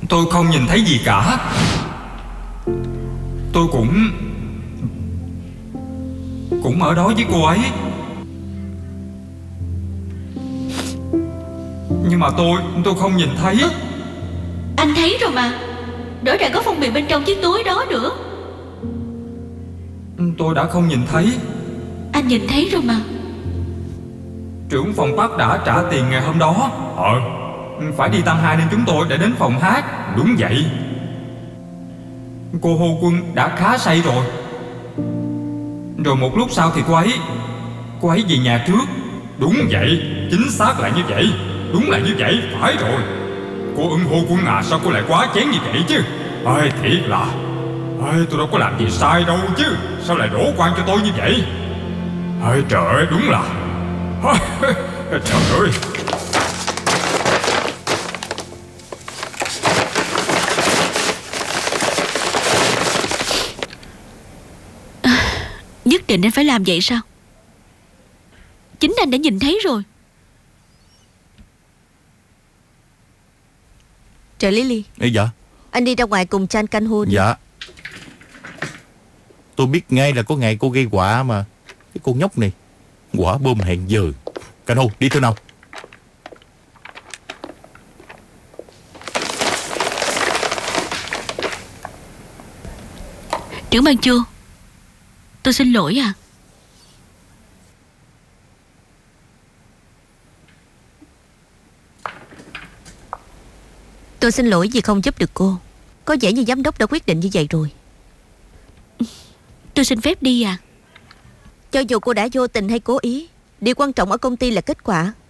Tôi không nhìn thấy gì cả. Tôi cũng ở đó với cô ấy. Nhưng mà tôi không nhìn thấy. Anh thấy rồi mà. Rõ ràng có phong bì bên trong chiếc túi đó nữa. Tôi đã không nhìn thấy. Anh nhìn thấy rồi mà. Trưởng phòng Park đã trả tiền ngày hôm đó. Phải đi tăng 2 nên chúng tôi đã đến phòng hát. Đúng vậy. Cô Hô Quân đã khá say rồi. Rồi một lúc sau thì cô ấy về nhà trước. Đúng vậy, chính xác là như vậy. Đúng là như vậy, phải rồi. Cô Ưng Hô Quân à, sao cô lại quá chén như vậy chứ? Thiệt là tôi đâu có làm gì sai đâu chứ. Sao lại đổ quan cho tôi như vậy? Trời ơi, đúng là trời ơi. Nhất định anh phải làm vậy sao? Chính anh đã nhìn thấy rồi. Trợ lý Ly. Dạ. Anh đi ra ngoài cùng Chan Can Ho đi. Dạ. Tôi biết ngay là có ngày cô gây họa mà. Cái cô nhóc này quả bom hẹn giờ. Can Ho đi thôi nào. Trưởng ban Chu, tôi xin lỗi à. Tôi xin lỗi vì không giúp được cô. Có vẻ như giám đốc đã quyết định như vậy rồi. Tôi xin phép đi à. Cho dù cô đã vô tình hay cố ý, điều quan trọng ở công ty là kết quả.